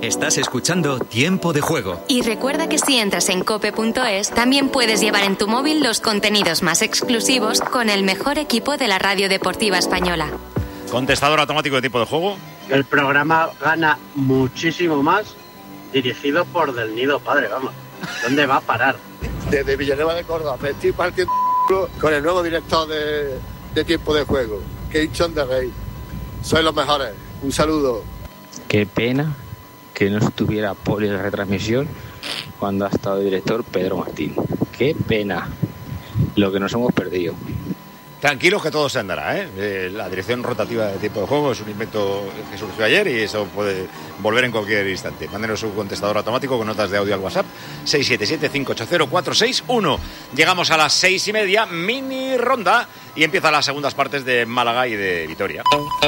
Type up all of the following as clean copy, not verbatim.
Estás escuchando Tiempo de Juego. Y recuerda que si entras en cope.es, también puedes llevar en tu móvil los contenidos más exclusivos con el mejor equipo de la radio deportiva española. Contestador automático de Tiempo de Juego. El programa gana muchísimo más dirigido por Del Nido Padre, vamos. ¿Dónde va a parar? Desde Villanueva de Córdoba me estoy partiendo con el nuevo director de Tiempo de Juego, Keichon de Rey. Sois los mejores. Un saludo. Qué pena que no estuviera Poli en la retransmisión cuando ha estado el director Pedro Martín. Qué pena lo que nos hemos perdido. Tranquilos que todo se andará, ¿eh? La dirección rotativa de Tiempo de Juego es un invento que surgió ayer y eso puede volver en cualquier instante. Mándenos su contestador automático con notas de audio al WhatsApp 677-580-461. Llegamos a las 6:30, mini ronda, y empiezan las segundas partes de Málaga y de Vitoria.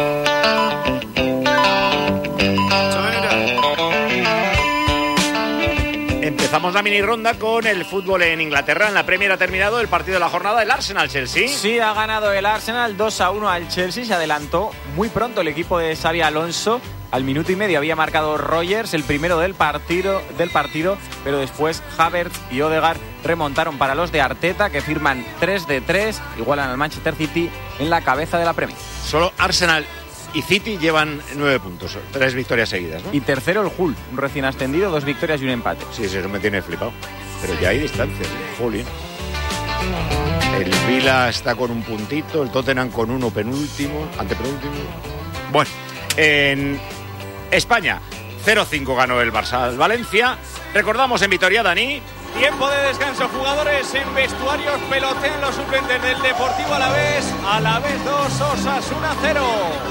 Empezamos la mini ronda con el fútbol en Inglaterra. En la Premier ha terminado el partido de la jornada, el Arsenal-Chelsea. Sí, ha ganado el Arsenal 2-1 al Chelsea. Se adelantó muy pronto el equipo de Xabi Alonso. Al minuto y medio había marcado Rodgers, el primero del partido, pero después Havertz y Odegaard remontaron para los de Arteta, que firman 3-3, igualan al Manchester City en la cabeza de la Premier. Solo Arsenal y City llevan 9 puntos, 3 victorias seguidas, ¿no? Y tercero el Hull, un recién ascendido, 2 victorias y un empate. Sí, eso me tiene flipado. Pero ya hay distancia, Juli. El Vila está con un puntito, el Tottenham con uno antepenúltimo. Bueno, en España, 0-5 ganó el Barça al Valencia. Recordamos en Vitoria, Dani. Tiempo de descanso, jugadores en vestuarios, pelotean los suplentes del Deportivo Alavés 2, Osasuna 0.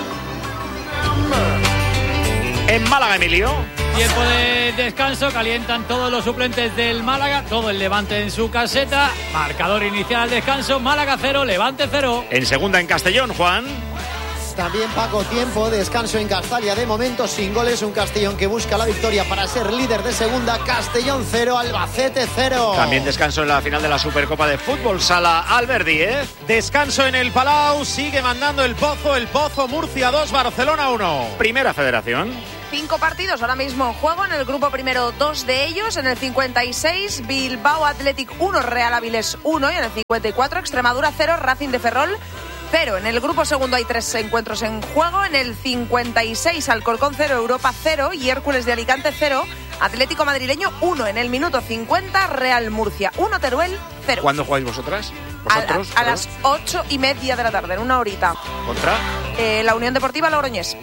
En Málaga, Emilio. Tiempo de descanso, calientan todos los suplentes del Málaga, todo el Levante en su caseta. Marcador inicial al descanso, Málaga 0, Levante 0. En segunda, en Castellón, Juan. También Paco, tiempo de descanso en Castalia, de momento sin goles, un Castellón que busca la victoria para ser líder de segunda. Castellón 0, Albacete 0. También descanso en la final de la Supercopa de Fútbol Sala, Albert Díez. Descanso en el Palau, sigue mandando el Pozo, Murcia 2, Barcelona 1. Primera Federación. 5 partidos ahora mismo en juego. En el grupo primero, 2 de ellos. En el 56, Bilbao Athletic 1, Real Avilés 1. Y en el 54, Extremadura 0, Racing de Ferrol 0. En el grupo segundo hay 3 encuentros en juego. En el 56, Alcorcón 0, Europa 0 y Hércules de Alicante 0, Atlético Madrileño 1. En el minuto 50, Real Murcia 1, Teruel 0. ¿Cuándo jugáis vosotras? A las 8:30 de la tarde, en una horita. ¿Contra? La Unión Deportiva Logroñés.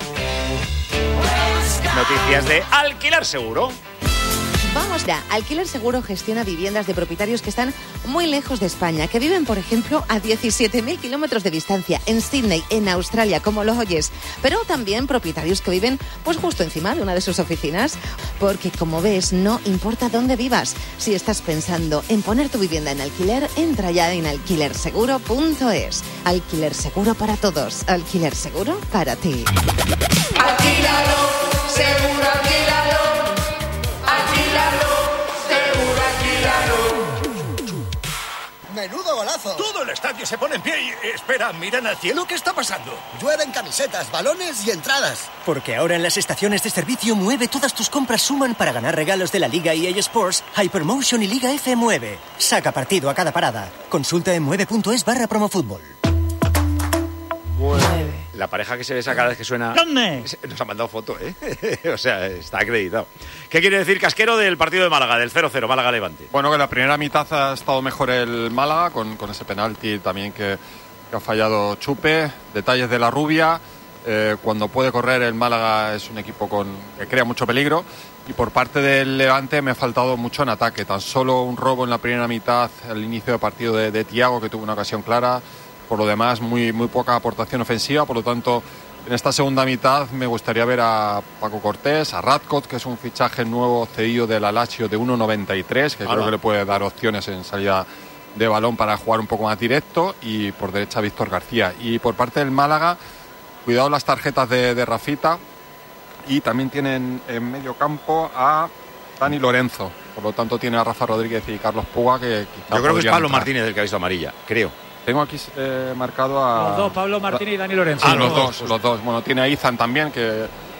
Noticias de Alquiler Seguro. Vamos ya. Alquiler Seguro gestiona viviendas de propietarios que están muy lejos de España, que viven, por ejemplo, a 17.000 kilómetros de distancia, en Sydney, en Australia, como lo oyes. Pero también propietarios que viven pues justo encima de una de sus oficinas. Porque, como ves, no importa dónde vivas. Si estás pensando en poner tu vivienda en alquiler, entra ya en alquilerseguro.es. Alquiler Seguro para todos. Alquiler Seguro para ti. Alquílalo, seguro alquílalo. ¡Menudo golazo! Todo el estadio se pone en pie y... Espera, miran al cielo, ¿qué está pasando? Llueven camisetas, balones y entradas. Porque ahora en las estaciones de servicio Mueve todas tus compras suman para ganar regalos de la Liga EA Sports, Hypermotion y Liga F Mueve. Saca partido a cada parada. Consulta en mueve.es/promofútbol. La pareja que se besa cada vez que suena... ¿Dónde? Nos ha mandado foto, ¿eh? O sea, está acreditado. ¿Qué quiere decir, Casquero, del partido de Málaga, del 0-0, Málaga-Levante? Bueno, que la primera mitad ha estado mejor el Málaga, con ese penalti también que ha fallado Chupe. Detalles de la Rubia. Cuando puede correr el Málaga es un equipo que crea mucho peligro. Y por parte del Levante me ha faltado mucho en ataque. Tan solo un robo en la primera mitad, al inicio del partido de Thiago, que tuvo una ocasión clara. Por lo demás, muy poca aportación ofensiva. Por lo tanto, en esta segunda mitad me gustaría ver a Paco Cortés, a Radcott, que es un fichaje nuevo cedido del Lazio de 1,93, que creo que le puede dar opciones en salida de balón para jugar un poco más directo. Y por derecha, Víctor García. Y por parte del Málaga, cuidado las tarjetas de Rafita. Y también tienen en medio campo a Dani Lorenzo. Por lo tanto, tiene a Rafa Rodríguez y Carlos Puga, que quizá yo creo que es Pablo entrar. Martínez el que ha visto amarilla, creo. Tengo aquí marcado a... Los dos, Pablo Martínez y Dani Lorenzo. Los dos. Bueno, tiene a Izan también, que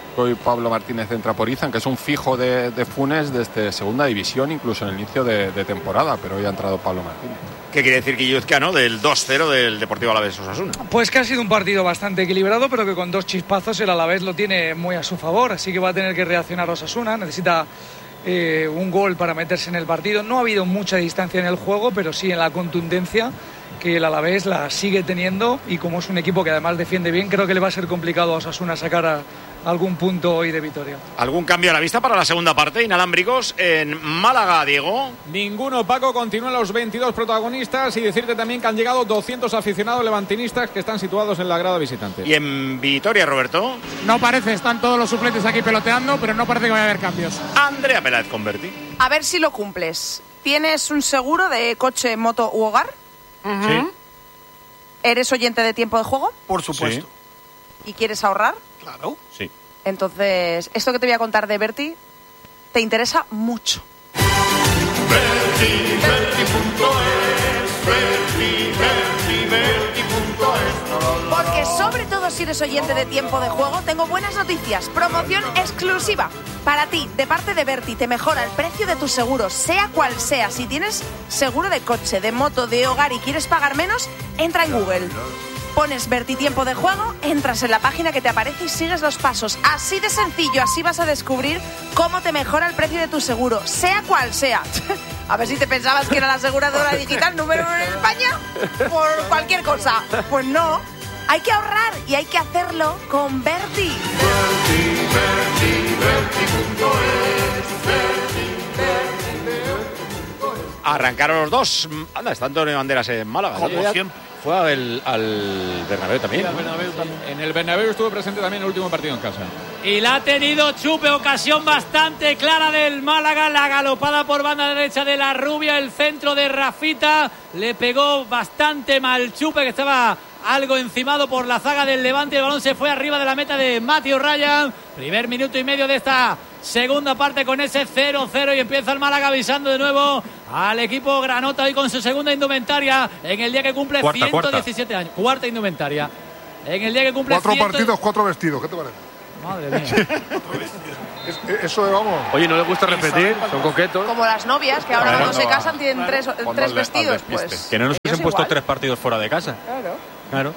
Hoy Pablo Martínez entra por Izan, que es un fijo de Funes desde segunda división, incluso en el inicio de temporada, pero hoy ha entrado Pablo Martínez. ¿Qué quiere decir Guilluzca, no? Del 2-0 del Deportivo Alavés Osasuna. Pues que ha sido un partido bastante equilibrado, pero que con 2 chispazos el Alavés lo tiene muy a su favor, así que va a tener que reaccionar Osasuna, necesita un gol para meterse en el partido. No ha habido mucha distancia en el juego, pero sí en la contundencia, que el Alavés la sigue teniendo, y como es un equipo que además defiende bien, creo que le va a ser complicado a Osasuna sacar algún punto hoy de Vitoria. ¿Algún cambio a la vista para la segunda parte, inalámbricos, en Málaga, Diego? Ninguno, Paco. Continúan los 22 protagonistas, y decirte también que han llegado 200 aficionados levantinistas que están situados en la grada visitante. ¿Y en Vitoria, Roberto? No parece, están todos los suplentes aquí peloteando, pero no parece que vaya a haber cambios. Andrea Peláez Converti. A ver si lo cumples. ¿Tienes un seguro de coche, moto u hogar? Sí. ¿Eres oyente de Tiempo de Juego? Por supuesto. ¿Y quieres ahorrar? Claro. Sí. Entonces, esto que te voy a contar de Berti te interesa mucho. Porque sobre todo si eres oyente de Tiempo de Juego, tengo buenas noticias. Promoción exclusiva para ti, de parte de Berti. Te mejora el precio de tu seguro, sea cual sea. Si tienes seguro de coche, de moto, de hogar y quieres pagar menos, entra en Google. Pones Berti Tiempo de Juego, entras en la página que te aparece y sigues los pasos. Así de sencillo, así vas a descubrir cómo te mejora el precio de tu seguro, sea cual sea. A ver si te pensabas que era la aseguradora digital número 1 en España por cualquier cosa. Pues no, hay que ahorrar y hay que hacerlo con Berti. Arrancaron los dos. Anda, está Antonio Banderas en Málaga. Como siempre. Fue al Bernabéu también. En el Bernabéu estuvo presente también en el último partido en casa. Y la ha tenido Chupe, ocasión bastante clara del Málaga, la galopada por banda derecha de la Rubia, el centro de Rafita, le pegó bastante mal Chupe, que estaba algo encimado por la zaga del Levante, el balón se fue arriba de la meta de Matthew Ryan. Primer minuto y medio de esta segunda parte con ese 0-0 y empieza el Málaga avisando de nuevo al equipo granota hoy con su segunda indumentaria en el día que cumple 117 años. Cuarta indumentaria. En el día que cumple 4 partidos, 4 vestidos. ¿Qué te parece? Madre mía. Eso vamos. Oye, ¿no les gusta repetir? Son coquetos. Como las novias, que ahora cuando se casan tienen tres vestidos. Pues que no nos hubiesen puesto igual. 3 partidos fuera de casa. Claro.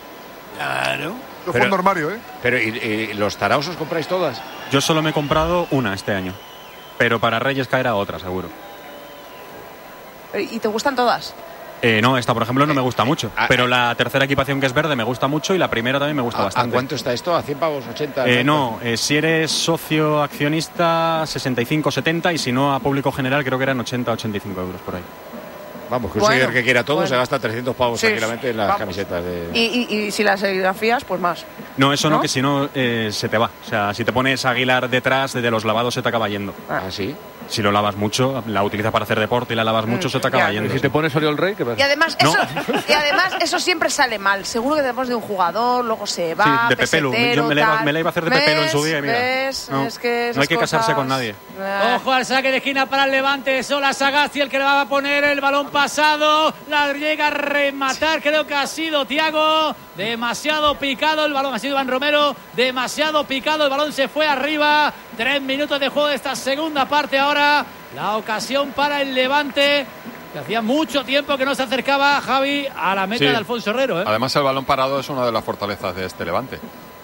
Yo fondo armario, ¿eh? Pero ¿y los taraos os compráis todas? Yo solo me he comprado una este año. Pero para Reyes caerá otra, seguro. ¿Y te gustan todas? No, esta por ejemplo no me gusta mucho. Pero la tercera equipación, que es verde, me gusta mucho, y la primera también me gusta bastante. ¿A cuánto está esto? ¿A 100 pavos? ¿80? No, si eres socio accionista 65-70, y si no a público general creo que eran 80-85 euros por ahí. Vamos, que un seguidor que quiera todo se gasta 300 pavos tranquilamente en las camisetas de... Y si las serigrafías, pues más. No, eso no, que si no se te va. O sea, si te pones Aguilar detrás, desde los lavados se te acaba yendo. ¿Ah, sí? Si lo lavas mucho, la utilizas para hacer deporte y la lavas mucho, se te acaba yendo. ¿Y si te pones Oriol Rey? ¿qué pasa? Y además, eso siempre sale mal. Seguro que te pones de un jugador, luego se va, sí, de Pepelu. Yo me la iba a hacer de Pepelu en su día y mira. No, es que no hay que casarse con nadie. Ojo al saque de esquina para el Levante. Sola Sagasti el que le va a poner el balón pasado. La llega a rematar, creo que ha sido Thiago. Demasiado picado el balón, ha sido Iván Romero. Demasiado picado, el balón se fue arriba. 3 minutos de juego de esta segunda parte ahora. La ocasión para el Levante, que hacía mucho tiempo que no se acercaba Javi a la meta de Alfonso Herrero. Además, el balón parado es una de las fortalezas de este Levante.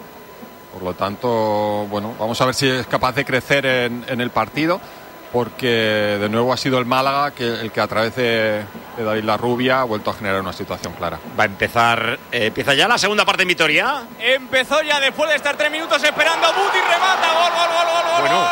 Por lo tanto, bueno, vamos a ver si es capaz de crecer en el partido, porque de nuevo ha sido el Málaga el que a través de David Larrubia ha vuelto a generar una situación clara. Va a empezar, empieza ya la segunda parte en Vitoria. Empezó ya después de estar 3 minutos esperando. Buti remata, gol. Bueno.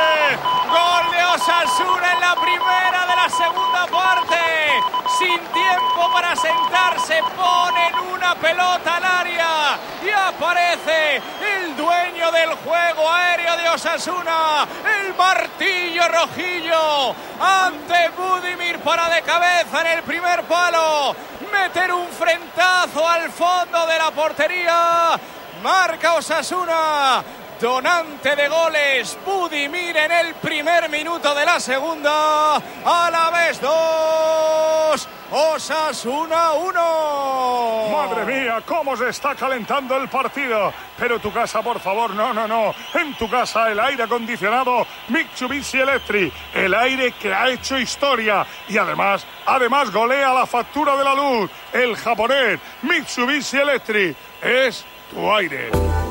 Gol de Osasuna en la primera de la segunda parte. Sin tiempo para sentarse, ponen una pelota al área y aparece el dueño del juego aéreo de Osasuna, el martillo rojillo, ante Budimir para de cabeza en el primer palo, meter un frentazo al fondo de la portería. Marca Osasuna, donante de goles, Budimir en el primer minuto de la segunda. Alavés 2, Osasuna 1. Madre mía, cómo se está calentando el partido. Pero tu casa, por favor, no. En tu casa el aire acondicionado Mitsubishi Electric. El aire que ha hecho historia. Y además golea la factura de la luz. El japonés Mitsubishi Electric es tu aire.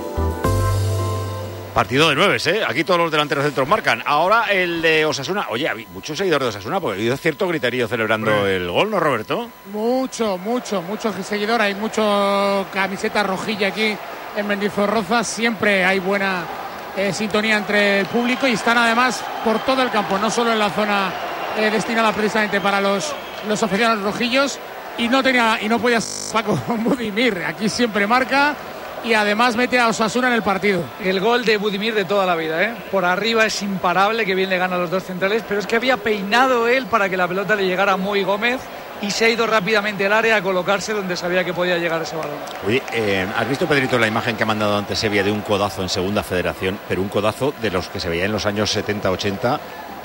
Partido de 9, ¿eh? Aquí todos los delanteros centros marcan. Ahora el de Osasuna. Oye, hay muchos seguidores de Osasuna porque ha habido cierto griterío celebrando el gol, ¿no, Roberto? Mucho seguidor. Hay mucho camiseta rojilla aquí en Mendizorroza. Siempre hay buena sintonía entre el público y están además por todo el campo, no solo en la zona destinada precisamente para los aficionados rojillos. Y no podía Paco Budimir. Aquí siempre marca. Y además mete a Osasuna en el partido. El gol de Budimir de toda la vida, ¿eh? Por arriba es imparable, que bien le gana a los dos centrales, pero es que había peinado él para que la pelota le llegara a Muy Gómez y se ha ido rápidamente al área a colocarse donde sabía que podía llegar ese balón. Oye, ¿has visto, Pedrito, la imagen que ha mandado antes Sevilla de un codazo en Segunda Federación? Pero un codazo de los que se veía en los años 70-80.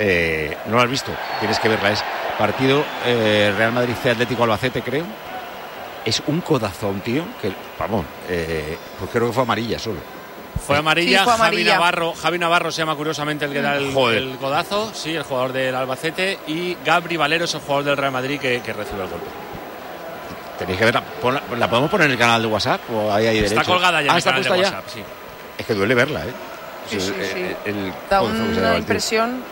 No lo has visto, tienes que verla. Es partido Real Madrid C Atlético Albacete, creo. Es un codazo a un tío que, vamos, pues creo que fue amarilla solo. Fue amarilla, sí, fue amarilla. Javi Navarro se llama curiosamente el que da el codazo, sí, el jugador del Albacete, y Gabri Valero es el jugador del Real Madrid que recibe el golpe. Tenéis que verla. ¿La podemos poner en el canal de WhatsApp? ¿O ahí hay derecho? Está colgada ya en el canal de WhatsApp, sí. Es que duele verla, ¿eh? Sí. Da una impresión.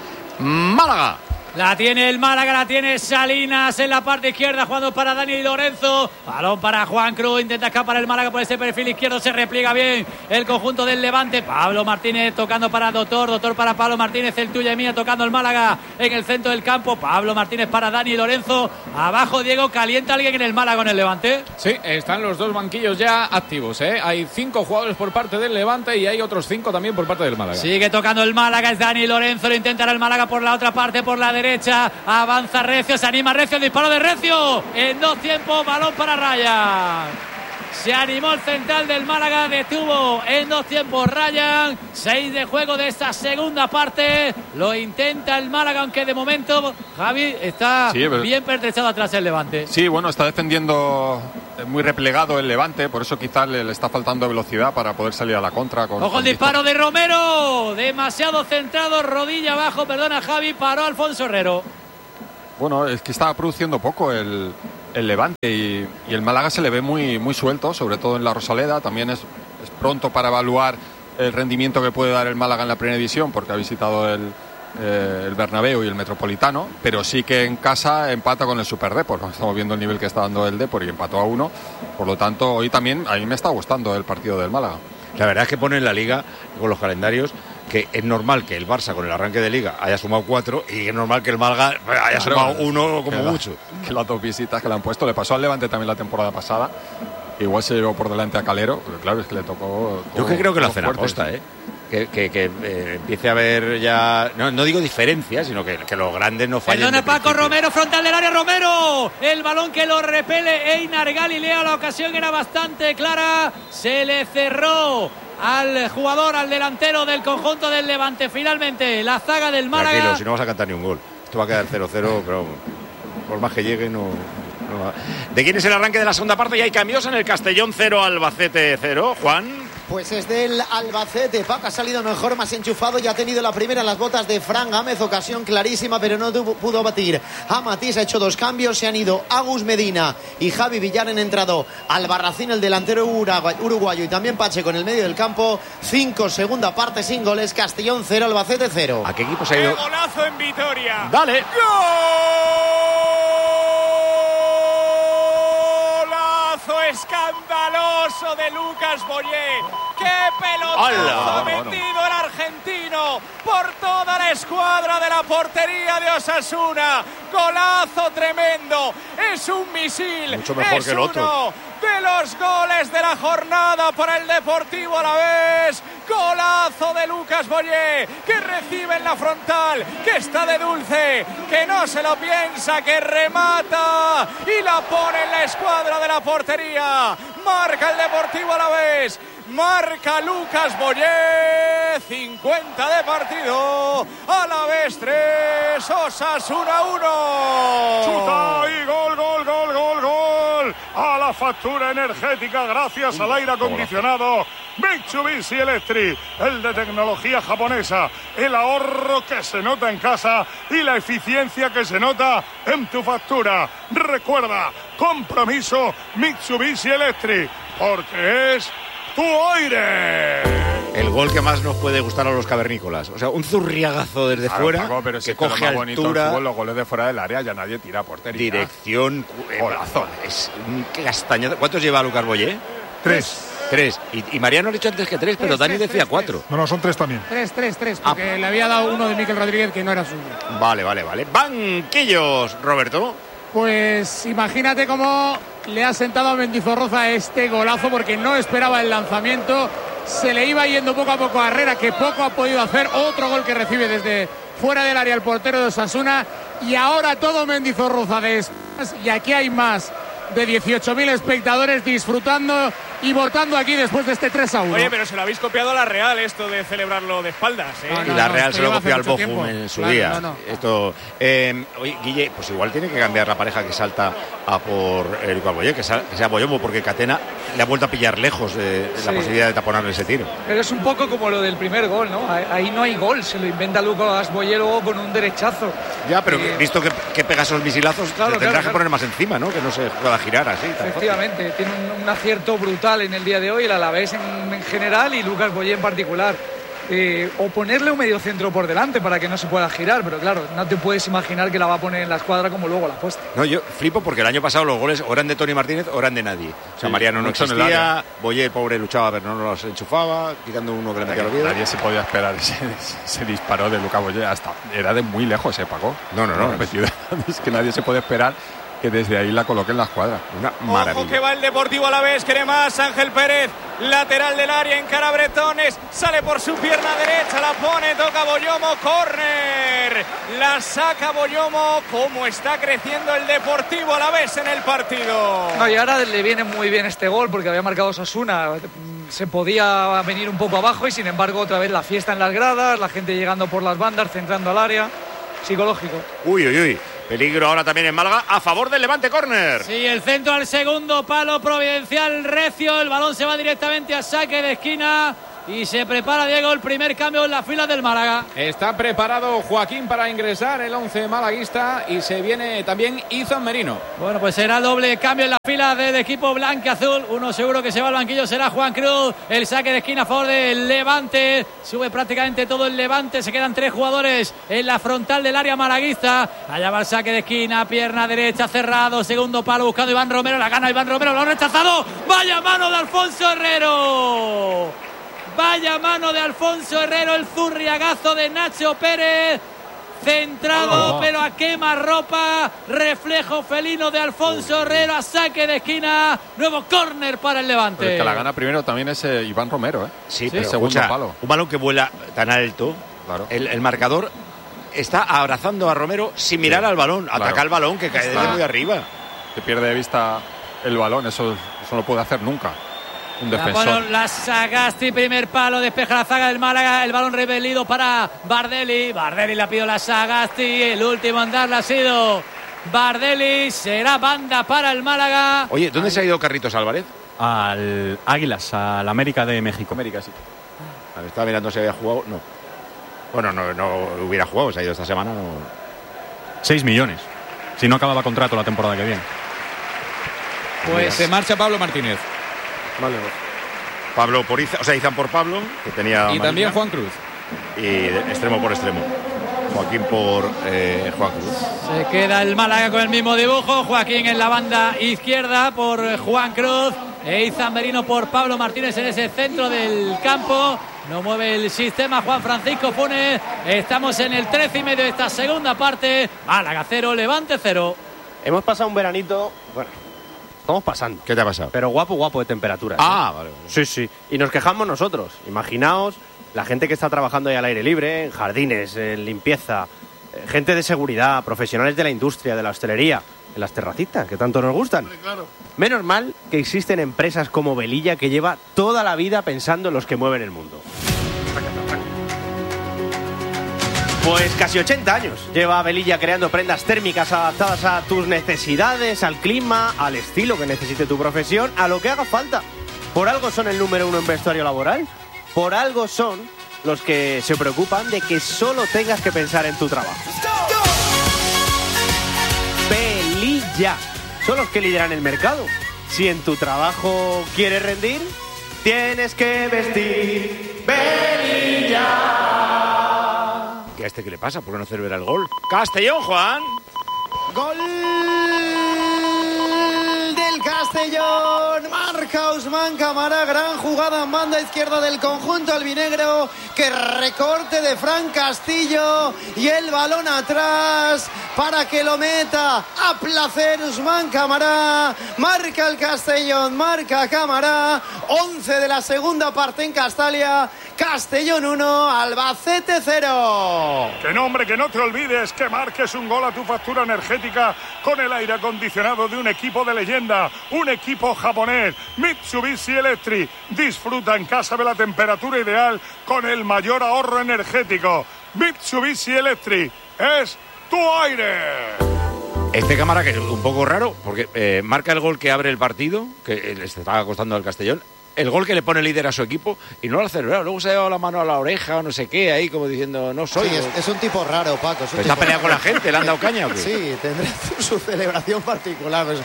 Málaga. La tiene el Málaga, la tiene Salinas en la parte izquierda, jugando para Dani Lorenzo. Balón para Juan Cruz, intenta escapar el Málaga por ese perfil izquierdo, se repliega bien el conjunto del Levante. Pablo Martínez tocando para Doctor para Pablo Martínez, el tuyo y mía, tocando el Málaga en el centro del campo. Pablo Martínez para Dani Lorenzo. Abajo, Diego, ¿calienta alguien en el Málaga con el Levante? Sí, están los dos banquillos ya activos, ¿eh? Hay 5 jugadores por parte del Levante y hay otros 5 también por parte del Málaga. Sigue tocando el Málaga, es Dani Lorenzo, lo intentará el Málaga por la otra parte, por la derecha. Avanza Recio, se anima Recio, el disparo de Recio en 2 tiempos, balón para Ryan. Se animó el central del Málaga, detuvo en 2 tiempos Ryan. 6 de juego de esta segunda parte, lo intenta el Málaga, aunque de momento Javi está bien pertrechado atrás el Levante. Sí, bueno, está defendiendo muy replegado el Levante, por eso quizás le está faltando velocidad para poder salir a la contra. Ojo el disparo de Romero, demasiado centrado, rodilla abajo, perdona Javi, paró Alfonso Herrero. Bueno, es que estaba produciendo poco el Levante y el Málaga se le ve muy suelto, sobre todo en la Rosaleda. También es pronto para evaluar el rendimiento que puede dar el Málaga en la primera división, porque ha visitado el Bernabéu y el Metropolitano, pero sí que en casa empata con el Super Depor. Estamos viendo el nivel que está dando el Depor y empató a 1. Por lo tanto, hoy también a mí me está gustando el partido del Málaga. La verdad es que pone en la Liga, con los calendarios, que es normal que el Barça con el arranque de Liga haya sumado 4 y es normal que el Málaga haya sumado 1 como mucho. Que las 2 visitas que le han puesto, le pasó al Levante también la temporada pasada. Igual se llevó por delante a Calero, pero claro, es que le tocó. Yo que creo que lo hacen a posta, ¿eh? Que empiece a haber ya, no digo diferencias, sino que los grandes no fallen. Perdona Paco, Romero, frontal del área, Romero, el balón que lo repele Einar Galilea, la ocasión era bastante clara, se le cerró al jugador, al delantero del conjunto del Levante. Finalmente la zaga del Málaga. Tranquilo, si no vas a cantar ni un gol, esto va a quedar 0-0, pero por más que llegue no. ¿De quién es el arranque de la segunda parte? Y hay cambios en el Castellón 0, Albacete 0, Juan. Pues es del Albacete. Paco ha salido mejor, más enchufado, y ha tenido la primera en las botas de Fran Gámez. Ocasión clarísima, pero no pudo batir a Matís. Ha hecho 2 cambios. Se han ido Agus Medina y Javi Villar. Han entrado Albarracín, el delantero uruguayo, y también Pacheco en el medio del campo. 5, segunda parte, sin goles. Castellón 0, Albacete 0. ¿A qué equipo se ha ido? ¡Qué golazo en Vitoria! ¡Dale! Escandaloso de Lucas Boyé. ¡Qué pelotazo metido el argentino por toda la escuadra de la portería de Osasuna! Golazo tremendo, es un misil. Mucho mejor que el otro. De los goles de la jornada para el Deportivo Alavés. Golazo de Lucas Boyé, que recibe en la frontal, que está de dulce, que no se lo piensa, que remata y la pone en la escuadra de la portería. Marca el Deportivo Alavés. Marca Lucas Boyé. 50 de partido. Alavés 3, Osasuna 1. Chuta y gol, gol, gol, gol, gol. A la factura energética gracias al aire acondicionado Mitsubishi Electric, el de tecnología japonesa, el ahorro que se nota en casa y la eficiencia que se nota en tu factura. Recuerda, compromiso Mitsubishi Electric, porque es tu aire. El gol que más nos puede gustar a los cavernícolas. O sea, un zurriagazo desde fuera, Paco, pero que coge lo más bonito altura. del fútbol, los goles de fuera del área, ya nadie tira a portería. Dirección. Golazo. Es un castañazo. ¿Cuántos lleva Lucas Boyé? 3. Y Mariano ha dicho antes que 3, pero Dani decía 4. No, son 3 también. 3, porque le había dado uno de Mikel Rodríguez que no era suyo. Vale. Banquillos, Roberto. Pues imagínate cómo le ha sentado a Mendizorroza este golazo, porque no esperaba el lanzamiento. Se le iba yendo poco a poco a Herrera, que poco ha podido hacer. Otro gol que recibe desde fuera del área el portero de Osasuna. Y ahora todo Mendizorroza de espaldas. Y aquí hay más de 18.000 espectadores disfrutando y votando aquí después de este 3-1. Oye, pero se lo habéis copiado a la Real, esto de celebrarlo de espaldas, ¿eh? Y la Real se lo copió al tiempo. Bochum en su Claro, día. no. Esto, oye, Guille, pues igual tiene que cambiar la pareja que salta a por Lucas Boyé, que sea Boyomo, porque Catena le ha vuelto a pillar lejos de la posibilidad de taponarle ese tiro. Pero es un poco como lo del primer gol, ¿no? Ahí no hay gol, se lo inventa Lucas Boyé luego con un derechazo. Ya, pero visto que pega esos misilazos, Claro, tendrás que claro. poner más encima, ¿no? Que no se pueda girar así. Efectivamente, tiene un acierto brutal en el día de hoy, el Alavés en general y Lucas Boyé en particular. O ponerle un medio centro por delante para que no se pueda girar, pero claro, no te puedes imaginar que la va a poner en la escuadra como luego la ha puesto. No, yo flipo porque el año pasado los goles o eran de Tony Martínez o eran de nadie. O sea, Sí, Mariano no mucho en el existía, área. Boyé, el pobre, luchaba pero no los enchufaba, quitando uno que le metía los pies. Nadie se podía esperar ese disparo de Lucas Boyé, hasta era de muy lejos, Paco. No. Repetido. Es que nadie se puede esperar que desde ahí la coloque en la escuadra. Una Ojo maravilla. que va el Deportivo Alavés, quiere más Ángel Pérez, lateral del área, encara a Bretones, sale por su pierna derecha, la pone, toca Boyomo, córner, la saca Boyomo. Cómo está creciendo el Deportivo Alavés en el partido. No, y ahora le viene muy bien este gol porque había marcado Osasuna, se podía venir un poco abajo y sin embargo otra vez la fiesta en las gradas, la gente llegando por las bandas, centrando al área, psicológico. Uy. Peligro ahora también en Málaga a favor del Levante, córner. Sí, el centro al segundo palo, Providencial recio, el balón se va directamente a saque de esquina y se prepara Diego el primer cambio en la fila del Málaga. Está preparado Joaquín para ingresar el 11 malaguista y se viene también Izan Merino. Bueno, pues será doble cambio en la fila del equipo blanca-azul. Uno seguro que se va al banquillo será Juan Cruz. El saque de esquina a favor del Levante. Sube prácticamente todo el Levante. Se quedan 3 jugadores en la frontal del área malaguista. Allá va el saque de esquina, pierna derecha cerrado. Segundo palo buscando Iván Romero. La gana Iván Romero, lo ha rechazado. Vaya mano de Alfonso Herrero. Vaya mano de Alfonso Herrero, el zurriagazo de Nacho Pérez. Centrado, pero a quemarropa. Reflejo felino de Alfonso Herrero a saque de esquina. Nuevo córner para el Levante. Pero el que la gana primero también es Iván Romero, ¿eh? Sí, pero el segundo escucha, palo. un balón que vuela tan alto. Claro. El marcador está abrazando a Romero sin mirar al balón. Ataca el balón que cae desde muy arriba. Se pierde de vista el balón, eso no puede hacer nunca un defensor. Bueno, la Sagasti, primer palo, despeja la zaga del Málaga, el balón rebelido para Bardelli. Bardelli la pidió la Sagasti, el último andar la ha sido Bardelli, será banda para el Málaga. Oye, ¿dónde se ha ido Carlitos Álvarez? Al Águilas, al América de México. América, sí. A ver, estaba mirando si había jugado. No. Bueno, no hubiera jugado, se ha ido esta semana. No. 6 millones. Si no acababa contrato la temporada que viene. Pues se marcha Pablo Martínez. Vale. Pablo por Izan, o sea, Izan por Pablo, que tenía. Y amarilla. también Juan Cruz. Y extremo por extremo. Joaquín por Juan Cruz. Se queda el Málaga con el mismo dibujo. Joaquín en la banda izquierda por Juan Cruz. E Izan Merino por Pablo Martínez en ese centro del campo. No mueve el sistema Juan Francisco Funes. Estamos en el 13 y medio de esta segunda parte. Málaga 0, Levante 0. Hemos pasado un veranito. Bueno, estamos pasando. ¿Qué te ha pasado? Pero guapo de temperatura. Vale. Sí. Y nos quejamos nosotros. Imaginaos la gente que está trabajando ahí al aire libre, en jardines, en limpieza, gente de seguridad, profesionales de la industria, de la hostelería. en las terracitas, que tanto nos gustan. Claro. Menos mal que existen empresas como Velilla, que lleva toda la vida pensando en los que mueven el mundo. Pues casi 80 años lleva Velilla creando prendas térmicas adaptadas a tus necesidades, al clima, al estilo que necesite tu profesión, a lo que haga falta. Por algo son el número 1 en vestuario laboral. Por algo son los que se preocupan de que solo tengas que pensar en tu trabajo. Velilla. Son los que lideran el mercado. Si en tu trabajo quieres rendir, tienes que vestir Velilla. ¿Qué a este qué le pasa? ¿Por qué no celebra el gol? ¡Castellón, Juan! ¡Gol del Castellón! Marca Usman Camara, gran jugada en banda izquierda del conjunto albinegro, que recorte de Fran Castillo y el balón atrás para que lo meta a placer Usman Camara. Marca el Castellón, marca Camara. 11 de la segunda parte en Castalia. Castellón 1, Albacete 0. Que no, hombre, que no te olvides que marques un gol a tu factura energética con el aire acondicionado de un equipo de leyenda, un equipo japonés, Mitsubishi Electric. Disfruta en casa de la temperatura ideal con el mayor ahorro energético. Mitsubishi Electric es tu aire. Este Cámara, que es un poco raro, porque marca el gol que abre el partido, que le está costando al Castellón, el gol que le pone líder a su equipo, y no lo ha celebrado. Luego se ha llevado la mano a la oreja o no sé qué, ahí como diciendo, no soy. Sí, es un tipo raro, Paco. ¿Está peleado con la gente? ¿Le han dado caña o qué? Sí, tendrá su celebración particular. Pues,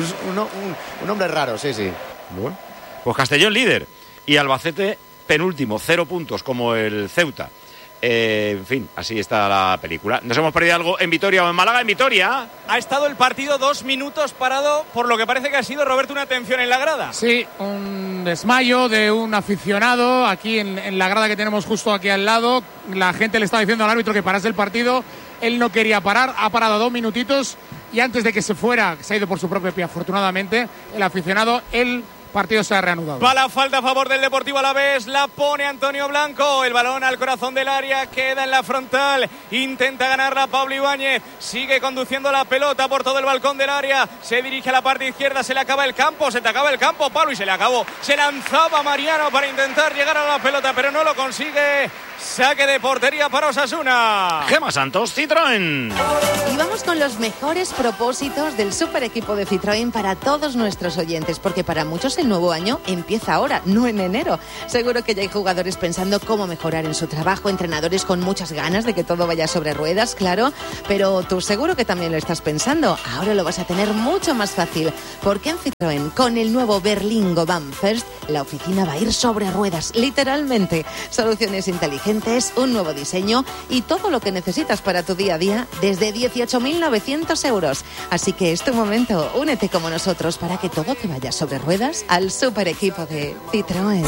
un hombre raro, sí. Bueno, pues Castellón líder y Albacete penúltimo, 0 puntos como el Ceuta. En fin, así está la película. ¿Nos hemos perdido algo en Vitoria o en Málaga? En Vitoria ha estado el partido 2 minutos parado, por lo que parece que ha sido, Roberto, una tensión en la grada. Sí, un desmayo de un aficionado aquí en la grada que tenemos justo aquí al lado. La gente le estaba diciendo al árbitro que parase el partido. Él no quería parar, ha parado 2 minutitos y antes de que se fuera, se ha ido por su propio pie, afortunadamente, el aficionado, el partido se ha reanudado. Va la falta a favor del Deportivo Alavés, la pone Antonio Blanco, el balón al corazón del área, queda en la frontal, intenta ganarla Pablo Ibáñez, sigue conduciendo la pelota por todo el balcón del área, se dirige a la parte izquierda, se le acaba el campo, Pablo, y se le acabó, se lanzaba Mariano para intentar llegar a la pelota, pero no lo consigue. Saque de portería para Osasuna. Gema Santos, Citroën. Y vamos con los mejores propósitos del super equipo de Citroën para todos nuestros oyentes, porque para muchos el nuevo año empieza ahora, no en enero. Seguro que ya hay jugadores pensando cómo mejorar en su trabajo, entrenadores con muchas ganas de que todo vaya sobre ruedas, claro, pero tú seguro que también lo estás pensando. Ahora lo vas a tener mucho más fácil, porque en Citroën, con el nuevo Berlingo Van First, la oficina va a ir sobre ruedas, literalmente. Soluciones inteligentes, un nuevo diseño y todo lo que necesitas para tu día a día desde 18.900 euros. Así que es tu momento, únete como nosotros para que todo te vaya sobre ruedas al super equipo de Citroën.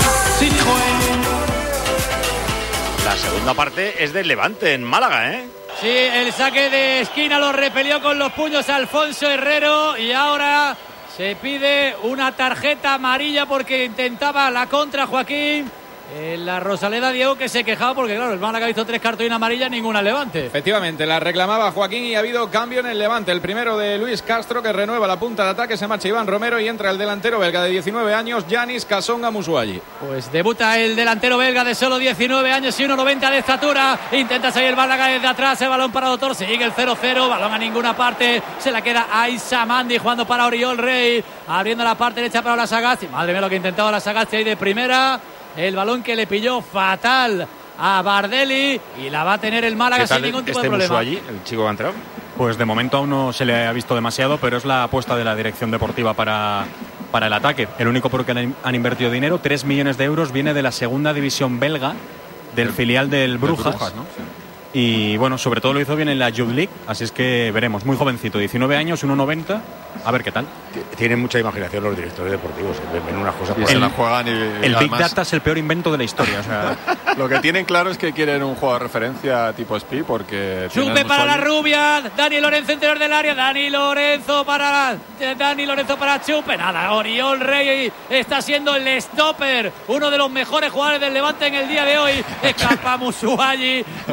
La segunda parte es del Levante en Málaga, ¿eh? Sí, el saque de esquina lo repelió con los puños Alfonso Herrero y ahora se pide una tarjeta amarilla porque intentaba la contra Joaquín. La Rosaleda Diego, que se quejaba porque claro, el Málaga hizo 3 cartulinas amarillas, ninguna al Levante. Efectivamente, la reclamaba Joaquín y ha habido cambio en el Levante. El primero de Luis Castro, que renueva la punta de ataque, se marcha Iván Romero y entra el delantero belga de 19 años, Yanis Kasonga Musuayi. Pues debuta el delantero belga de solo 19 años y 1,90 de estatura. Intenta salir el Málaga desde atrás, el balón para Dotor, sigue el 0-0, balón a ninguna parte, se la queda Aisa Mandi jugando para Oriol Rey, abriendo la parte derecha para la Sagasti. Madre mía lo que intentaba la Sagasti ahí de primera. El balón que le pilló fatal a Bardelli y la va a tener el Málaga sin ningún tipo de problema. Allí, el chico que ha entrado? Pues de momento aún no se le ha visto demasiado, pero es la apuesta de la dirección deportiva para el ataque. El único por que han invertido dinero, 3 millones de euros, viene de la segunda división belga, del filial del Brujas, ¿no? Sí. Y bueno, sobre todo lo hizo bien en la Youth League, así es que veremos. Muy jovencito, 19 años, 1,90, a ver qué tal. Tienen mucha imaginación los directores deportivos, ven unas cosas. Se la juegan el Big Data es el peor invento de la historia. O sea. Lo que tienen claro es que quieren un juego de referencia tipo Speed porque... Chupe para la rubia, Dani Lorenzo interior del área, Dani Lorenzo para Chupe, nada, Oriol Rey está siendo el stopper, uno de los mejores jugadores del Levante en el día de hoy, escapa Musuayi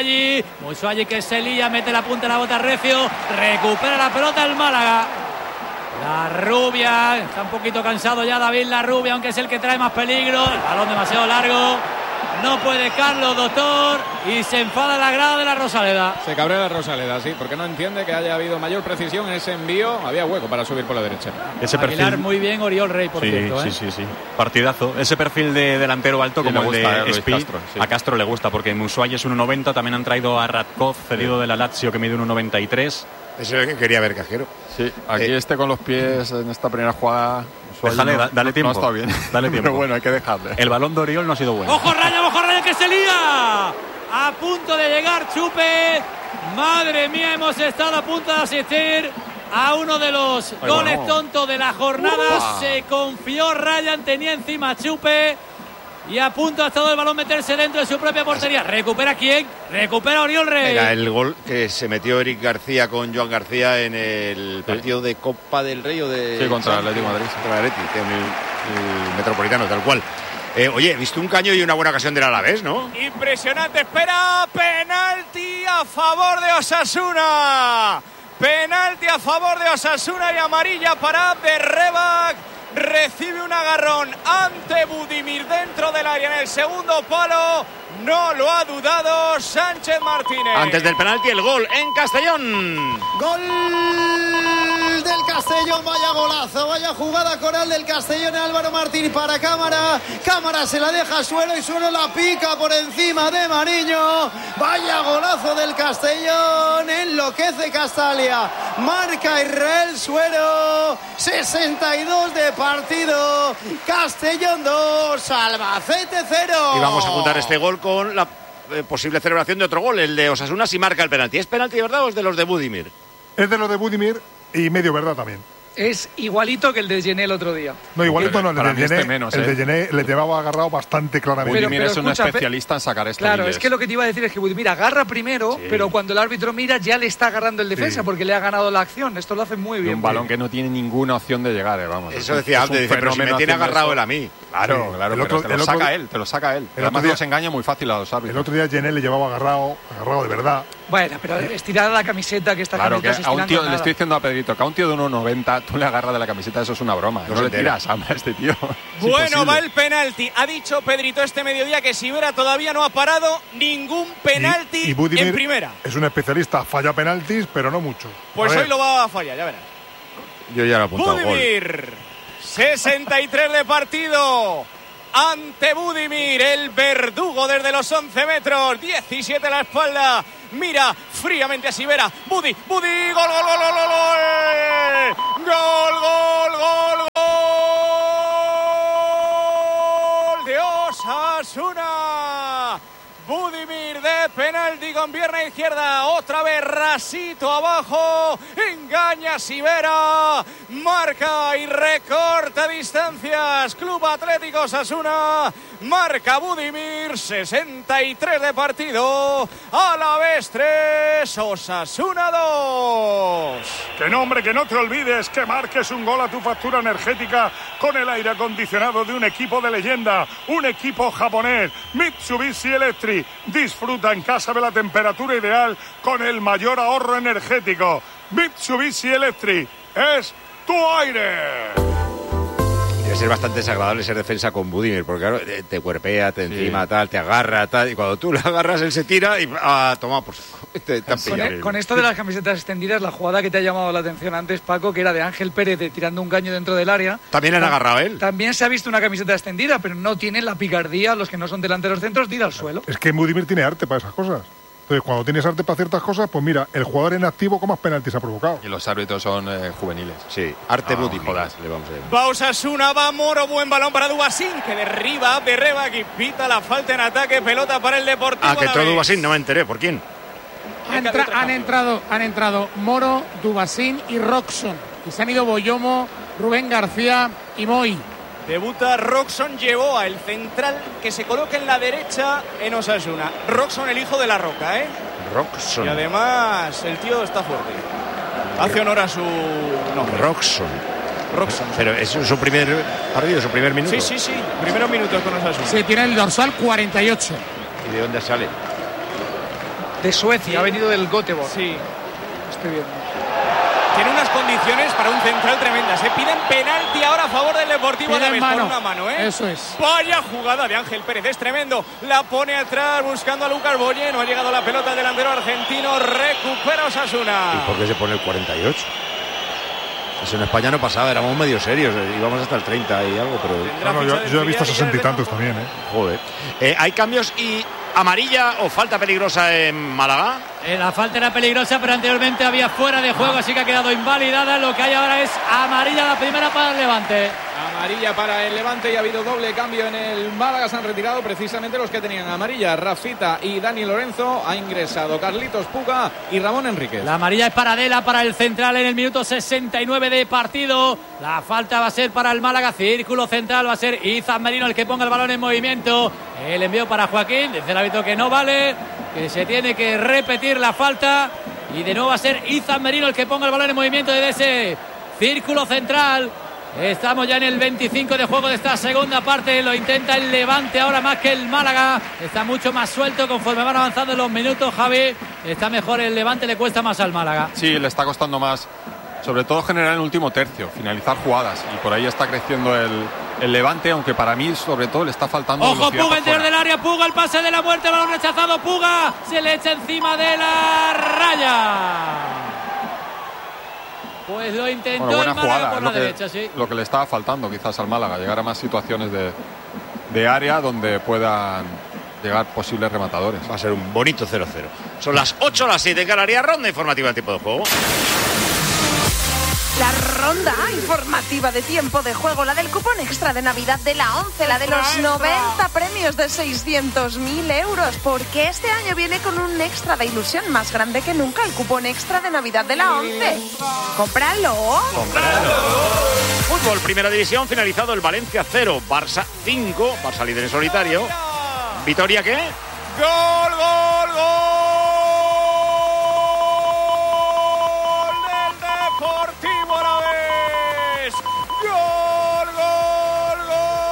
Musuagi que se lía, mete la punta de la bota recio, recupera la pelota el Málaga. La Rubia, está un poquito cansado ya David La Rubia, aunque es el que trae más peligro. El balón demasiado largo, no puede Carlos, doctor, y se enfada la grada de la Rosaleda. Se cabrea la Rosaleda, sí, porque no entiende que haya habido mayor precisión en ese envío. Había hueco para subir por la derecha. Ese Aguilar perfil muy bien, Oriol Rey, por cierto. Sí. Partidazo. Ese perfil de delantero alto, como el de Speed, Castro, sí. A Castro le gusta, porque Musuagi es 1,90. También han traído a Radkov, cedido de la Lazio, que mide 1,93. Ese es el que quería ver, Cajero. Sí, aquí con los pies en esta primera jugada. Déjale, dale tiempo. No está bien. Dale tiempo. Pero bueno, hay que dejarle. El balón de Oriol no ha sido bueno. ¡Ojo Raya que se lía! A punto de llegar Chupe. Madre mía, hemos estado a punto de asistir a uno de los goles tontos de la jornada. Se confió Ryan, tenía encima Chupe. Y a punto ha estado el balón meterse dentro de su propia portería. ¿Recupera quién? Recupera Oriol Rey. Era el gol que se metió Eric García con Joan García en el partido de Copa del Rey o de... Sí, contra el Atlético de Madrid. Contra el Atlético, en el Metropolitano, tal cual. Oye, he visto un caño y una buena ocasión del Alavés, ¿no? Impresionante, espera, penalti a favor de Osasuna. Penalti a favor de Osasuna y amarilla para Abderrebak. Recibe un agarrón ante Budimir dentro del área en el segundo palo. No lo ha dudado Sánchez Martínez. Antes del penalti, el gol en Castellón. Gol del Castellón, vaya golazo, vaya jugada coral del Castellón. Álvaro Martín para Cámara. Cámara se la deja a Suero y Suero la pica por encima de Mariño. Vaya golazo del Castellón. Enloquece Castalia. Marca Israel Suero. 62 de partido. Castellón 2, Albacete 0. Y vamos a juntar este gol con la posible celebración de otro gol, el de Osasuna si marca el penalti. ¿Es penalti de verdad o es de los de Budimir? Es de los de Budimir y medio verdad también. Es igualito que el de Gené el otro día. No, igualito no, el de Gené, menos, el de Gené le llevaba agarrado bastante claramente. Budimir es un especialista en sacar esta. Claro, es que lo que te iba a decir es que Budimir agarra primero, pero cuando el árbitro mira ya le está agarrando el defensa porque le ha ganado la acción. Esto lo hace muy bien. Un balón que no tiene ninguna opción de llegar, vamos. Eso decía antes, dice, pero si me tiene agarrado él a mí. Claro, te lo saca él. Además los engaña muy fácil a los árbitros. El otro día Gené le llevaba agarrado de verdad. Bueno, pero estirar la camiseta que está claro, que a un tío, le estoy diciendo a Pedrito, que a un tío de 1,90 tú le agarras de la camiseta, eso es una broma. No le tiras hambre a este tío. Bueno, va el penalti. Ha dicho Pedrito este mediodía que Sivera todavía no ha parado ningún penalti y Budimir en primera. Es un especialista, falla penaltis, pero no mucho. Pues hoy lo va a fallar, ya verás. Yo ya lo he apuntado. Budimir, 63 de partido. Ante Budimir, el verdugo desde los 11 metros, 17 a la espalda, mira fríamente a Sivera, Budi, gol de Osasuna. Budimir de penalti con pierna izquierda, otra vez rasito abajo, engaña a Sivera, marca y recorta distancias. Club Atlético Osasuna, marca Budimir, 63 de partido, Alavés 3, Osasuna 2. Que nombre, que no te olvides que marques un gol a tu factura energética con el aire acondicionado de un equipo de leyenda, un equipo japonés, Mitsubishi Electric. Disfruta en casa de la temperatura ideal con el mayor ahorro energético. Mitsubishi Electric es tu aire. Debe ser bastante desagradable ser defensa con Budimir, porque claro, te cuerpea, te encima, tal, te agarra, tal, y cuando tú le agarras él se tira y toma por saco. Con esto de las camisetas extendidas, la jugada que te ha llamado la atención antes, Paco, que era de Ángel Pérez tirando un caño dentro del área. También le han agarrado a él. También se ha visto una camiseta extendida, pero no tienen la picardía, los que no son delanteros centros, tira al suelo. Es que Budimir tiene arte para esas cosas. Entonces, cuando tienes arte para ciertas cosas, pues mira, el jugador en activo con más penaltis ha provocado. Y los árbitros son juveniles. Sí, arte Budimir. Le vamos a ver. Va Osasuna, va Moro, buen balón para Dubasín, que derriba de Rebak y pita la falta en ataque, pelota para el Deportivo. Que entró Dubasín, no me enteré, ¿por quién? Han entrado Moro, Dubasín y Roxon. Y se han ido Boyomo, Rubén García y Moy. Debuta Roxon, llevó a el central que se coloca en la derecha en Osasuna. Roxon, el hijo de la Roca, Roxon. Y además el tío está fuerte. Hace honor a su nombre. Roxon. Pero es su primer partido, su primer minuto. Sí. Primeros minutos con Osasuna. Se tiene el dorsal 48. ¿Y de dónde sale? De Suecia, Sí. ha venido del Göteborg. Sí. Estoy viendo. Tiene unas condiciones para un central tremendas. Piden penalti ahora a favor del Deportivo Piden Alavés por mano. una mano, Eso es. Vaya jugada de Ángel Pérez, es tremendo. La pone atrás buscando a Lucas Boye. No ha llegado la pelota al delantero argentino. Recupera Osasuna. ¿Y por qué se pone el 48? Eso en España no pasaba, éramos medio serios, íbamos hasta el 30 y algo, pero... No, yo he visto 60 y tantos también, ¿eh? Joder. Hay cambios y amarilla o falta peligrosa en Málaga. La falta era peligrosa, pero anteriormente había fuera de juego, así que ha quedado invalidada. Lo que hay ahora es amarilla, la primera para el Levante. Amarilla para el Levante y ha habido doble cambio en el Málaga. Se han retirado precisamente los que tenían amarilla. Rafita y Dani Lorenzo. Ha ingresado Carlitos Puga y Ramón Enríquez. La amarilla es para Adela, para el central en el minuto 69 de partido. La falta va a ser para el Málaga. Círculo central va a ser Izan Merino el que ponga el balón en movimiento. El envío para Joaquín. Dice el árbitro que no vale, que se tiene que repetir la falta. Y de nuevo va a ser Izan Merino el que ponga el balón en movimiento desde ese círculo central. Estamos ya en el 25 de juego de esta segunda parte. Lo intenta el Levante ahora más que el Málaga. Está mucho más suelto conforme van avanzando los minutos, Javi. Está mejor el Levante, le cuesta más al Málaga. Sí, le está costando más, sobre todo generar en el último tercio, finalizar jugadas. Y por ahí está creciendo el Levante, aunque para mí sobre todo le está faltando Ojo, velocidad Puga, por interior fuera. del área, Puga, el pase de la muerte, balón rechazado, Puga. Se le echa encima de la raya. Pues lo intentó Bueno, buena el Málaga jugada, por la derecha, sí. lo que le estaba faltando quizás al Málaga, llegar a más situaciones de área donde puedan llegar posibles rematadores. Va a ser un bonito 0-0. Son las 8 o las 7 en Canarias, ronda informativa en tiempo de juego. La ronda informativa de tiempo de juego, la del cupón extra de Navidad de la 11, la de los 90 premios de 600.000 euros, porque este año viene con un extra de ilusión más grande que nunca, el cupón extra de Navidad de la 11. ¡Cómpralo! Fútbol, primera división, finalizado el Valencia 0, Barça 5, Barça líder en solitario. ¿Vitoria qué? ¡Gol, gol, gol! ¡Del Deportivo Alavés! ¡Gol, gol,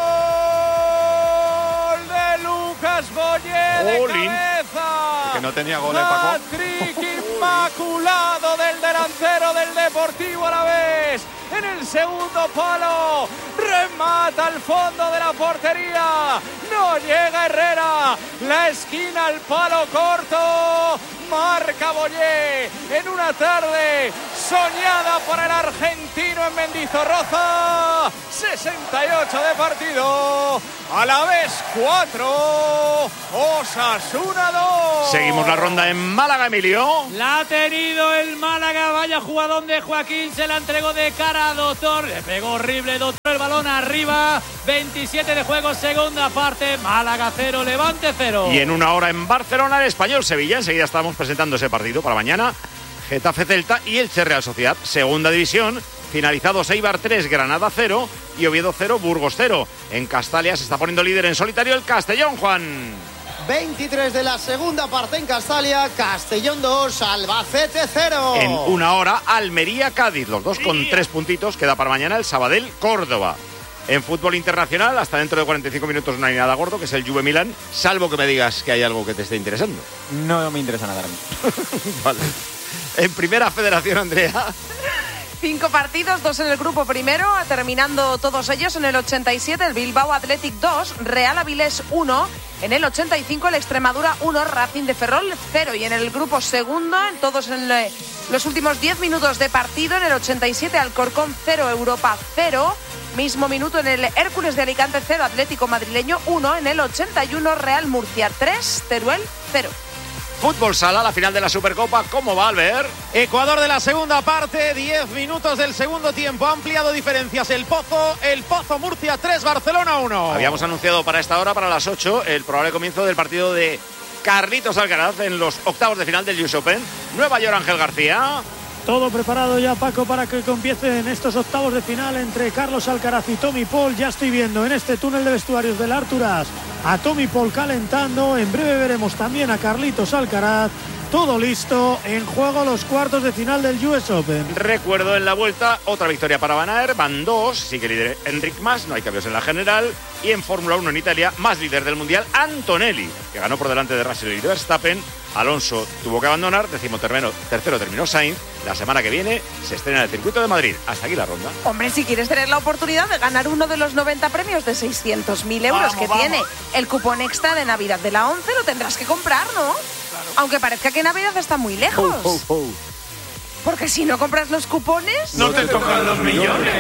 gol! ¡De Lucas Boye de Olin. cabeza! Que no tenía goles, Paco. Hat-trick inmaculado del delantero del Deportivo Alavés. En el segundo palo, remata al fondo de la portería. No llega Herrera. La esquina al palo corto. Marca Boye en una tarde soñada por el argentino en Mendizorroza. 68 de partido. Alavés 4, Osasuna 2. Seguimos la ronda en Málaga, Emilio. La ha tenido el Málaga, vaya jugadón de Joaquín, se la entregó de cara a Doctor, le pegó horrible Doctor, el balón arriba, 27 de juego, segunda parte, Málaga 0, Levante 0. Y en una hora en Barcelona, el Español Sevilla. Enseguida estamos presentando ese partido para mañana. Getafe Celta y Elche Real Sociedad. Segunda división, finalizados Eibar 3, Granada 0 y Oviedo 0, Burgos 0. En Castalia se está poniendo líder en solitario el Castellón, Juan. 23 de la segunda parte en Castalia, Castellón 2, Albacete 0. En una hora, Almería-Cádiz, los dos con 3 puntitos. Queda para mañana el Sabadell-Córdoba. En fútbol internacional, hasta dentro de 45 minutos no hay nada gordo, que es el Juve Milán, salvo que me digas que hay algo que te esté interesando. No me interesa nada. Vale. En primera federación, Andrea. 5 partidos, 2 en el grupo primero, terminando todos ellos en el 87, el Bilbao Athletic 2, Real Avilés 1, en el 85 el Extremadura 1, Racing de Ferrol 0 y en el grupo segundo, todos en los últimos 10 minutos de partido, en el 87 Alcorcón 0, Europa 0, mismo minuto en el Hércules de Alicante 0, Atlético Madrileño 1, en el 81 Real Murcia 3, Teruel 0. Fútbol sala, la final de la Supercopa. ¿Cómo va, Albert? Ecuador de la segunda parte, 10 minutos del segundo tiempo. Ha ampliado diferencias el Pozo Murcia 3, Barcelona 1. Habíamos anunciado para esta hora, para las 8, el probable comienzo del partido de Carlitos Alcaraz en los octavos de final del US Open. Nueva York, Ángel García. Todo preparado ya, Paco, para que comiencen estos octavos de final entre Carlos Alcaraz y Tommy Paul. Ya estoy viendo en este túnel de vestuarios del Arturas a Tommy Paul calentando. En breve veremos también a Carlitos Alcaraz. Todo listo, en juego los cuartos de final del US Open. Recuerdo en la vuelta, otra victoria para Van Aert, van 2, sigue líder Enric Mas, no hay cambios en la general. Y en Fórmula 1 en Italia, más líder del Mundial, Antonelli, que ganó por delante de Russell y Verstappen. Alonso tuvo que abandonar, tercero terminó Sainz. La semana que viene se estrena en el circuito de Madrid. Hasta aquí la ronda. Hombre, si quieres tener la oportunidad de ganar uno de los 90 premios de 600.000 euros que tiene el cupón extra de Navidad de la 11, lo tendrás que comprar, ¿no? Claro. Aunque parezca que Navidad está muy lejos. Porque si no compras los cupones... ¡No te tocan los millones!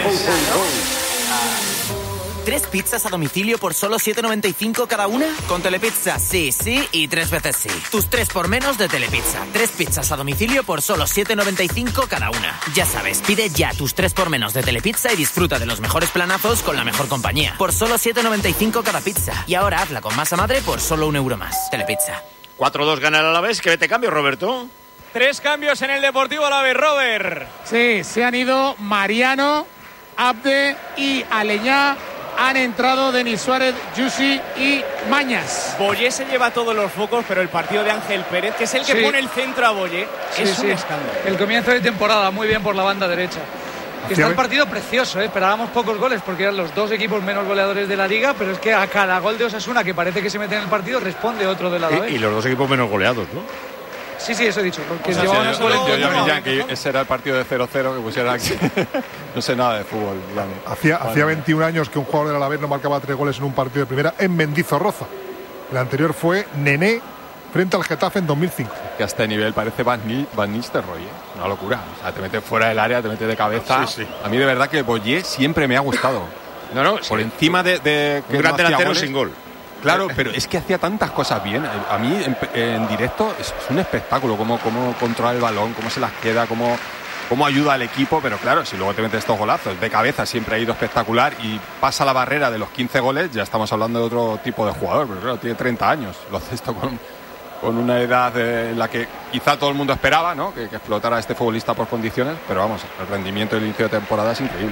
3 pizzas a domicilio por solo 7,95 cada una. Con Telepizza, sí, sí y 3 veces sí. Tus 3 por menos de Telepizza. 3 pizzas a domicilio por solo 7,95 cada una. Ya sabes, pide ya tus 3 por menos de Telepizza y disfruta de los mejores planazos con la mejor compañía. Por solo 7,95 cada pizza. Y ahora hazla con masa madre por solo €1 más. Telepizza. 4-2 gana el Alavés. ¿Qué vete cambio, Roberto? 3 cambios en el Deportivo Alavés, Robert. Sí, se han ido Mariano, Abde y Aleñá. Han entrado Denis Suárez, Yusi y Mañas. Boyé se lleva todos los focos, pero el partido de Ángel Pérez, que es el que pone el centro a Boyé, es un escándalo. El comienzo de temporada, muy bien por la banda derecha. Está el partido precioso, esperábamos pocos goles porque eran los 2 equipos menos goleadores de la liga, pero es que a cada gol de Osasuna que parece que se mete en el partido responde otro de la Alavés. Y los 2 equipos menos goleados, ¿no? Sí, eso he dicho. Porque que ese era el partido de 0-0 que pusieron aquí. No sé nada de fútbol. Hacía 21 años que un jugador del Alavés no marcaba 3 goles en un partido de primera en Mendizorroza. El anterior fue Nené frente al Getafe en 2005. Que a este nivel parece Van Nistelrooy, una locura. O sea, te metes fuera del área, te metes de cabeza. Sí. A mí de verdad que Boyé siempre me ha gustado. Por encima de un gran delantero sin gol. Claro, pero es que hacía tantas cosas bien. A mí, en directo, es un espectáculo cómo controla el balón, cómo se las queda, cómo ayuda al equipo. Pero claro, si luego te metes estos golazos de cabeza, siempre ha ido espectacular y pasa la barrera de los 15 goles, ya estamos hablando de otro tipo de jugador. Pero claro, tiene 30 años. Lo hace esto con una edad en la que quizá todo el mundo esperaba, ¿no? que explotara a este futbolista por condiciones. Pero vamos, el rendimiento del inicio de temporada es increíble.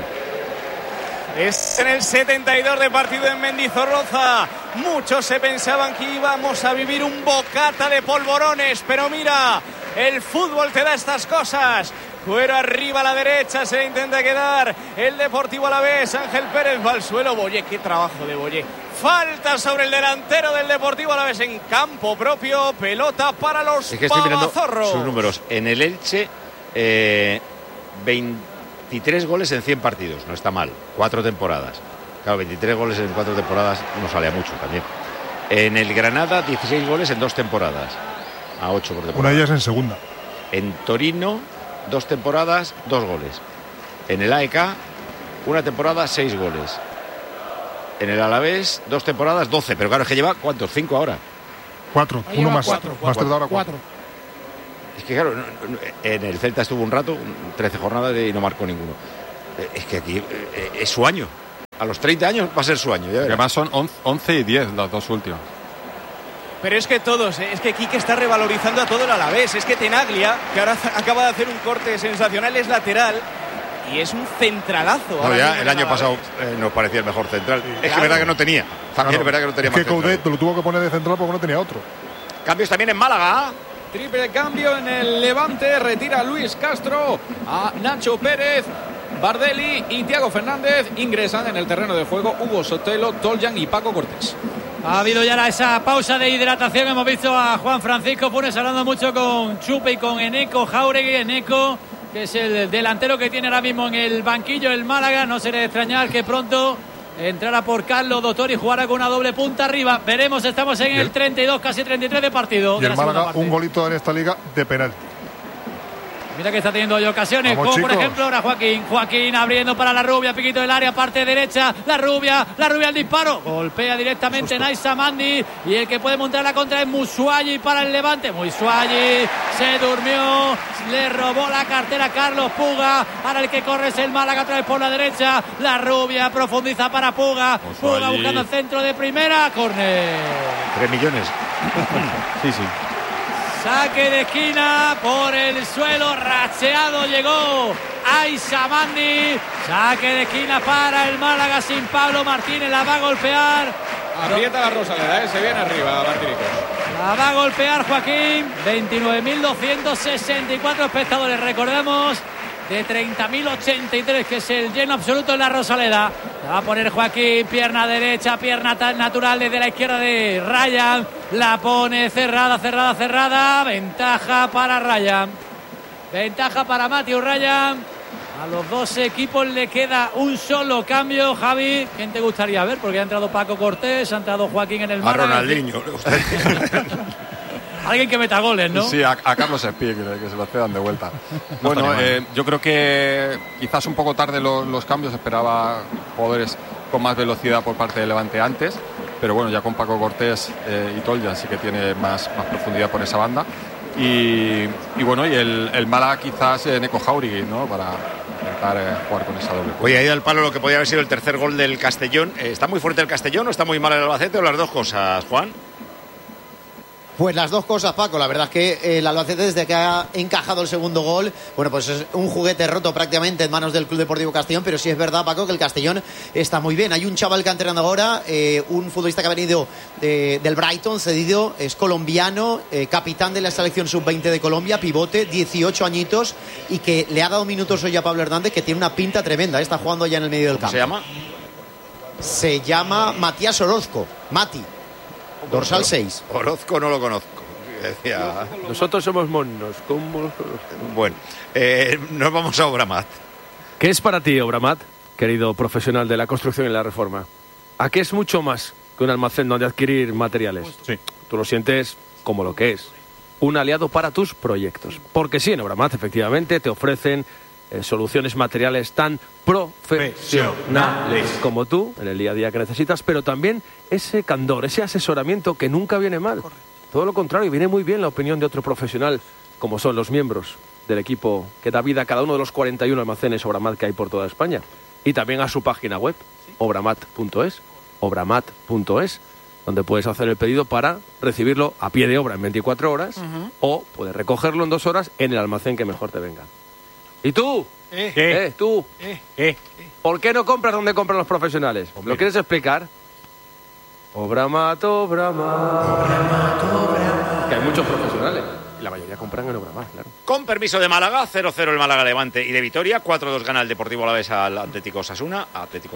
Es en el 72 de partido en Mendizorroza. Muchos se pensaban que íbamos a vivir un bocata de polvorones, pero mira, el fútbol te da estas cosas. Cuero arriba a la derecha, se intenta quedar el Deportivo Alavés. Ángel Pérez va al suelo. Boyé, qué trabajo de Boyé. Falta sobre el delantero del Deportivo Alavés en campo propio. Pelota para los Pavazorros. Sus números en el Elche, 23 goles en 100 partidos, no está mal, 4 temporadas. Claro, 23 goles en 4 temporadas no sale a mucho también. En el Granada, 16 goles en 2 temporadas, a 8 por temporada. Una de ellas en segunda. En Torino, 2 temporadas, 2 goles. En el AEK, 1 temporada, 6 goles. En el Alavés, 2 temporadas, 12. Pero claro, es que lleva, ¿cuántos? 5 ahora. 4, uno más. Más 3 de ahora 4. Es que claro, en el Celta estuvo un rato, 13 jornadas y no marcó ninguno. Es que aquí es su año. A los 30 años va a ser su año. Además son 11 y 10 los 2 últimos. Pero es que todos, es que Quique está revalorizando a todo el Alavés. Es que Tenaglia, que ahora acaba de hacer un corte sensacional, es lateral y es un centralazo. No, ya el año pasado nos parecía el mejor central. Sí, es que es verdad que no tenía. También es verdad que no tenía más central. Es que Coudet lo tuvo que poner de central porque no tenía otro. Cambios también en Málaga. Triple cambio en el Levante. Retira a Luis Castro, a Nacho Pérez, Bardelli y Thiago Fernández. Ingresan en el terreno de juego Hugo Sotelo, Toljan y Paco Cortés. Ha habido ya esa pausa de hidratación. Hemos visto a Juan Francisco Funes hablando mucho con Chupe y con Eneco Jauregui. Eneco, que es el delantero que tiene ahora mismo en el banquillo el Málaga. No será de extrañar que pronto entrará por Carlos Doctor y jugará con una doble punta arriba. Veremos, estamos en el 32, casi 33 de partido. Y el Málaga, un golito en esta liga de penal. Mira que está teniendo hoy ocasiones, vamos, como chicos. por ejemplo ahora Joaquín abriendo para la Rubia, piquito del área, parte derecha, la Rubia al disparo, golpea directamente Naisa Mandi y el que puede montar la contra es Musuayi para el Levante. Musuayi se durmió, le robó la cartera a Carlos Puga, ahora el que corre es el Málaga otra vez por la derecha, la Rubia profundiza para Puga, Puga buscando el centro de primera, córner. 3 millones. Sí. Saque de esquina por el suelo, racheado llegó Aisa Mandi. Saque de esquina para el Málaga sin Pablo Martínez, la va a golpear. Aprieta la Rosaleda, se viene arriba Martínez. La va a golpear Joaquín. 29.264 espectadores. Recordemos de 30.083, que es el lleno absoluto en la Rosaleda. La va a poner Joaquín, pierna derecha, pierna natural desde la izquierda de Ryan. La pone cerrada. Ventaja para Ryan. Ventaja para Matthew Ryan. A los dos equipos le queda un solo cambio. Javi, ¿quién te gustaría ver? Porque ha entrado Paco Cortés, ha entrado Joaquín en el Málaga. A Ronaldinho. Alguien que meta goles, ¿no? Sí, a Carlos Espí, que se lo cedan de vuelta. Bueno, yo creo que quizás un poco tarde los cambios. Esperaba jugadores con más velocidad por parte de Levante antes. Pero bueno, ya con Paco Cortés y Toljan sí que tiene más profundidad por esa banda. Y bueno, y el Málaga quizás Neko Jauregui, ¿no? Para intentar jugar con esa doble. Oye, ha ido al palo lo que podía haber sido el tercer gol del Castellón. ¿Está muy fuerte el Castellón o está muy mal el Albacete, o las dos cosas, Juan? Pues las dos cosas, Paco. La verdad es que el Albacete, desde que ha encajado el segundo gol, bueno, pues es un juguete roto prácticamente en manos del Club Deportivo Castellón, pero sí es verdad, Paco, que el Castellón está muy bien. Hay un chaval que ha entrenado ahora, un futbolista que ha venido del Brighton, cedido, es colombiano, capitán de la selección sub-20 de Colombia, pivote, 18 añitos, y que le ha dado minutos hoy a Pablo Hernández, que tiene una pinta tremenda, está jugando ya en el medio del campo. ¿Se llama? Se llama Matías Orozco, Mati. Dorsal 6. Orozco no lo conozco. Decía... Nosotros somos monos. ¿Cómo? Bueno, nos vamos a Obramat. ¿Qué es para ti, Obramat, querido profesional de la construcción y la reforma? ¿A qué es mucho más que un almacén donde adquirir materiales? Sí. Tú lo sientes como lo que es, un aliado para tus proyectos. Porque sí, en Obramat efectivamente te ofrecen soluciones materiales tan profesionales como tú en el día a día que necesitas, pero también ese candor, ese asesoramiento que nunca viene mal. Correcto. Todo lo contrario, viene muy bien la opinión de otro profesional, como son los miembros del equipo que da vida a cada uno de los 41 almacenes Obramat que hay por toda España. Y también a su página web, obramat.es, donde puedes hacer el pedido para recibirlo a pie de obra en 24 horas o puedes recogerlo en 2 horas en el almacén que mejor te venga. ¿Y tú? ¿Tú? ¿Por qué no compras donde compran los profesionales? ¿Lo quieres explicar? Obramat. Que hay muchos profesionales. Y la mayoría compran en Obramat, claro. Con permiso de Málaga, 0-0 el Málaga Levante y de Vitoria, 4-2 gana el Deportivo Alavés al Atlético Osasuna,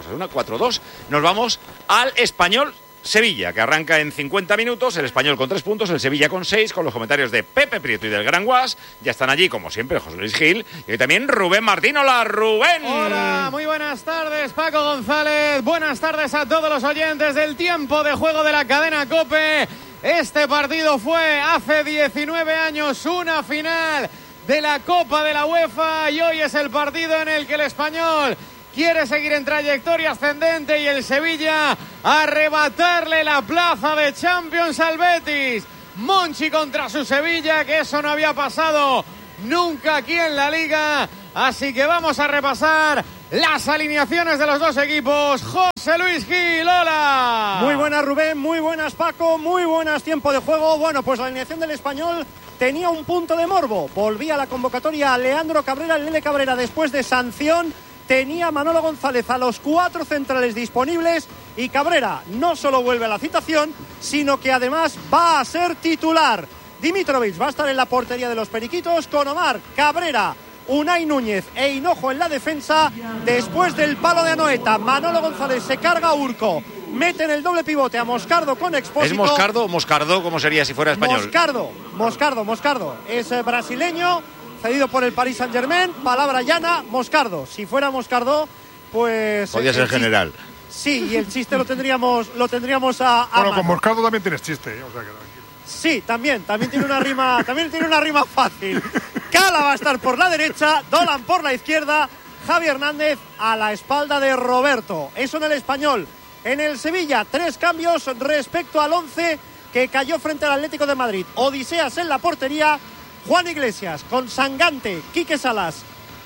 4-2. Nos vamos al Español Sevilla, que arranca en 50 minutos, el Español con 3 puntos, el Sevilla con 6, con los comentarios de Pepe Prieto y del Gran Guas. Ya están allí, como siempre, José Luis Gil y hoy también Rubén Martín. Hola, Rubén. Hola, muy buenas tardes, Paco González. Buenas tardes a todos los oyentes del tiempo de juego de la cadena COPE. Este partido fue hace 19 años una final de la Copa de la UEFA y hoy es el partido en el que el Español quiere seguir en trayectoria ascendente y el Sevilla arrebatarle la plaza de Champions al Betis. Monchi contra su Sevilla, que eso no había pasado nunca aquí en la Liga. Así que vamos a repasar las alineaciones de los dos equipos. José Luis Gil, hola. Muy buenas, Rubén, muy buenas, Paco, muy buenas, tiempo de juego. Bueno, pues la alineación del Español tenía un punto de morbo. Volvía a la convocatoria Leandro Cabrera, el Nene Cabrera, después de sanción. Tenía Manolo González a los 4 centrales disponibles y Cabrera no solo vuelve a la citación, sino que además va a ser titular. Dimitrovic va a estar en la portería de los Periquitos con Omar, Cabrera, Unai Núñez e Hinojo en la defensa. Después del palo de Anoeta, Manolo González se carga a Urco, mete en el doble pivote a Moscardo con Expósito. ¿Es Moscardo o Moscardo, como sería si fuera español? Moscardo. Es brasileño, cedido por el Paris Saint-Germain, palabra llana, Moscardo. Si fuera Moscardo, pues... Podría ser general. Sí, y el chiste lo tendríamos a bueno, mano. Con Moscardo también tienes chiste, o sea que tranquilo. Sí, también tiene una rima fácil. Cala va a estar por la derecha, Dolan por la izquierda, Javi Hernández a la espalda de Roberto. Eso en el Español. En el Sevilla, 3 cambios respecto al 11 que cayó frente al Atlético de Madrid. Odiseas en la portería, Juan Iglesias con Sangante, Quique Salas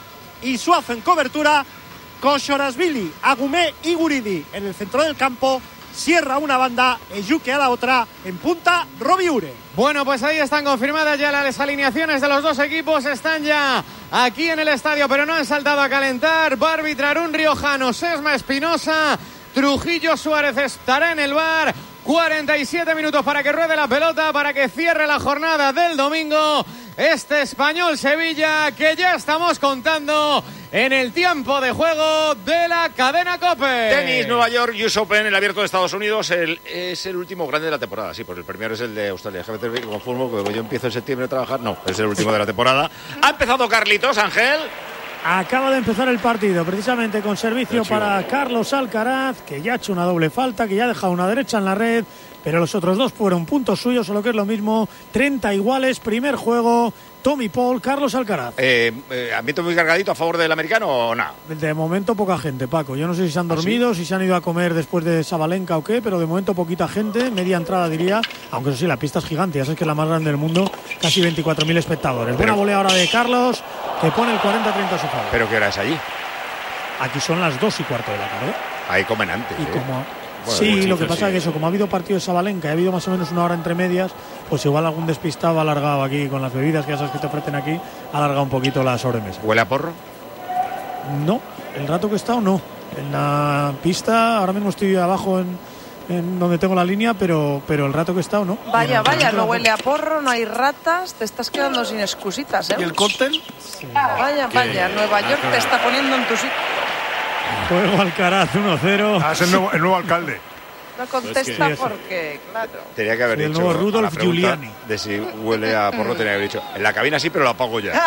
y Suazo en cobertura, Koshorasvili, Agumé y Guridi en el centro del campo, Sierra una banda, Eyuke a la otra, en punta Robiure. Bueno, pues ahí están confirmadas ya las alineaciones de los dos equipos, están ya aquí en el estadio, pero no han saltado a calentar. Va a arbitrar un riojano, Sesma Espinosa, Trujillo Suárez estará en el bar. 47 minutos para que ruede la pelota, para que cierre la jornada del domingo. este Español-Sevilla que ya estamos contando en el tiempo de juego de la cadena COPE. Tenis, Nueva York, US Open, el Abierto de Estados Unidos, es el último grande de la temporada. Sí, pues el primero es el de Australia. Déjame con fútbol, porque yo empiezo en septiembre a trabajar. No, es el último de la temporada. Ha empezado Carlitos, Ángel. Acaba de empezar el partido, precisamente con servicio para Carlos Alcaraz, que ya ha hecho una doble falta, que ya ha dejado una derecha en la red, pero los otros dos fueron puntos suyos, o lo que es lo mismo, 30 iguales, primer juego, Tommy Paul, Carlos Alcaraz. ¿Ambiente muy cargadito a favor del americano o no? De momento poca gente, Paco. Yo no sé si se han dormido, si se han ido a comer después de Sabalenka o qué, pero de momento poquita gente, media entrada diría, aunque eso sí, la pista es gigante, ya sabes que es la más grande del mundo, casi 24.000 espectadores. Buena volea ahora de Carlos, que pone el 40-30 a su favor. ¿Pero qué hora es allí? Aquí son las 2:15 de la tarde. Ahí comen antes. Y como... Sí, lo que pasa es que eso, como ha habido partido de Sabalenka y ha habido más o menos una hora entre medias, pues igual algún despistado ha alargado aquí con las bebidas que ya sabes que te ofrecen aquí, ha alargado un poquito la sobremesa. ¿Huele a porro? No, el rato que he estado no. En la pista, ahora mismo estoy abajo en donde tengo la línea, pero el rato que he estado no. Vaya, no huele a porro, no hay ratas, te estás quedando sin excusitas, ¿eh? ¿Y el cóctel? Sí. Vaya, Nueva York te está poniendo en tu sitio. Juego Alcaraz 1-0. Es el nuevo alcalde. No contesta porque, claro. Tenía que haber dicho. El nuevo Rudolf Giuliani. De si huele a porro, tenía que haber dicho. En la cabina sí, pero lo apago ya.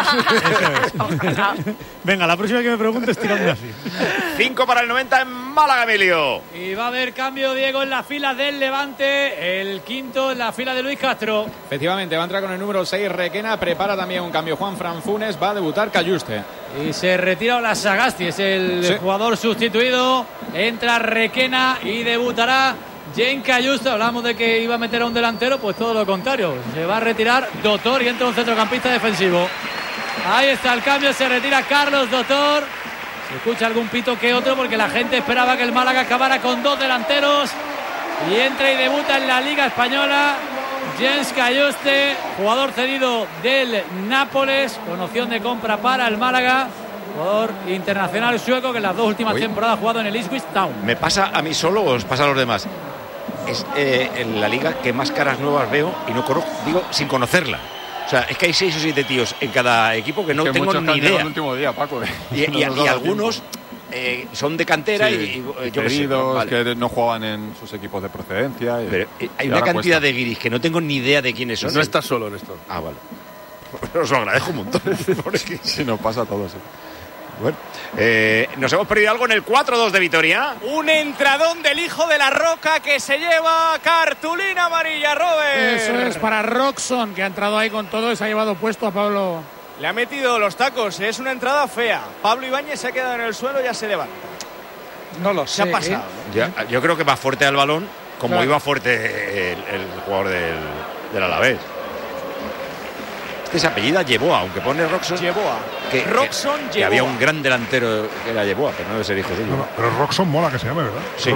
Venga, la próxima que me preguntes, tirando así. 5 para el 90 en Málaga, Emilio. Y va a haber cambio, Diego, en la fila del Levante. El quinto en la fila de Luis Castro. Efectivamente, va a entrar con el número 6 Requena. Prepara también un cambio Juan Fran Funes. Va a debutar Cayuste. Y se retira Olasagasti, es el jugador sustituido. Entra Requena y debutará Jane Cayuste. Hablamos de que iba a meter a un delantero, pues todo lo contrario. Se va a retirar Doctor y entra un centrocampista defensivo. Ahí está el cambio, se retira Carlos Doctor. Se escucha algún pito que otro porque la gente esperaba que el Málaga acabara con dos delanteros. Y entra y debuta en la Liga Española Jens Cayuste, jugador cedido del Nápoles, con opción de compra para el Málaga, jugador internacional sueco que en las dos últimas temporadas ha jugado en el Ipswich Town. ¿Me pasa a mí solo o os pasa a los demás? Es en la liga que más caras nuevas veo y no conozco, digo, sin conocerla. O sea, es que hay 6 o 7 tíos en cada equipo que no tengo ni idea. El último día, Paco. Y algunos son de cantera y yo que no jugaban en sus equipos de procedencia. Pero hay una cantidad de guiris que no tengo ni idea de quiénes son. No estás solo en esto. Ah, vale. Os lo agradezco un montón. Porque... Sí, nos pasa a todos. Bueno, nos hemos perdido algo en el 4-2 de Vitoria. Un entradón del hijo de la Roca que se lleva cartulina amarilla, Robert. Eso es para Roxon, que ha entrado ahí con todo y se ha llevado puesto a Pablo. Le ha metido los tacos, es una entrada fea. Pablo Ibáñez se ha quedado en el suelo y ya se levanta. No lo sé. Se ha pasado. Yo creo que va fuerte al balón, como iba fuerte el jugador del Alavés. Este se apellida Yeboah, aunque pone Roxon. Yeboah. Que había un gran delantero que era Yeboah, pero no debe ser hijo de ellos. Pero Roxon mola que se llame, ¿verdad? Sí.